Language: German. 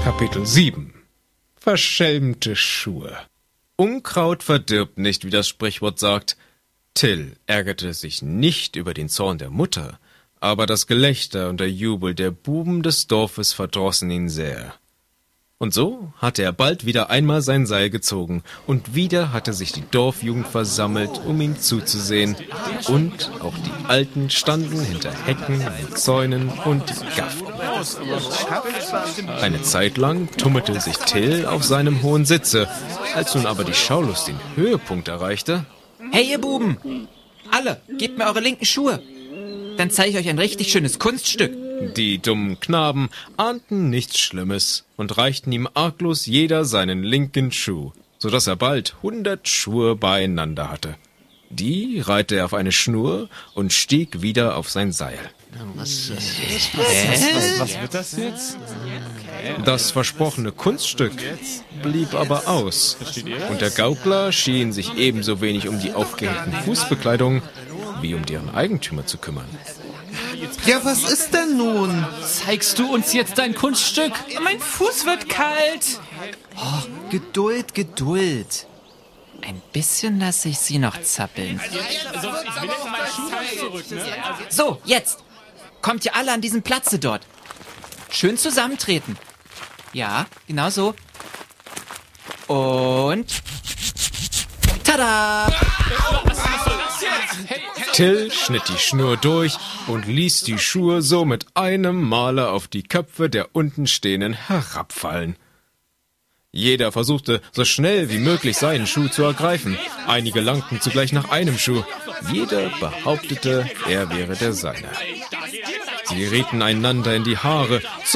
Kapitel 7 Verschämte Schuhe. Unkraut verdirbt nicht, wie das Sprichwort sagt. Till ärgerte sich nicht über den Zorn der Mutter, aber das Gelächter und der Jubel der Buben des Dorfes verdrossen ihn sehr. Und so hatte er bald wieder einmal sein Seil gezogen, und wieder hatte sich die Dorfjugend versammelt, um ihm zuzusehen, und auch die Alten standen hinter Hecken, Zäunen und gafften. Eine Zeit lang tummelte sich Till auf seinem hohen Sitze, als nun aber die Schaulust den Höhepunkt erreichte. Hey ihr Buben, alle, gebt mir eure linken Schuhe, dann zeige ich euch ein richtig schönes Kunststück. Die dummen Knaben ahnten nichts Schlimmes und reichten ihm arglos jeder seinen linken Schuh, so dass er bald 100 Schuhe beieinander hatte. Die reihte er auf eine Schnur und stieg wieder auf sein Seil. Was wird das jetzt? Das versprochene Kunststück blieb aber aus, und der Gaukler schien sich ebenso wenig um die aufgehängten Fußbekleidungen wie um deren Eigentümer zu kümmern. Ja, was ist denn nun? Zeigst du uns jetzt dein Kunststück? Mein Fuß wird kalt. Oh, Geduld, Geduld. Ein bisschen lasse ich sie noch zappeln. So, jetzt. Kommt ihr alle an diesen Platze dort. Schön zusammentreten. Ja, genau so. Und... Tada! Till schnitt die Schnur durch und ließ die Schuhe so mit einem Male auf die Köpfe der Untenstehenden herabfallen. Jeder versuchte, so schnell wie möglich seinen Schuh zu ergreifen. Einige langten zugleich nach einem Schuh. Jeder behauptete, er wäre der seine. Sie gerieten einander in die Haare,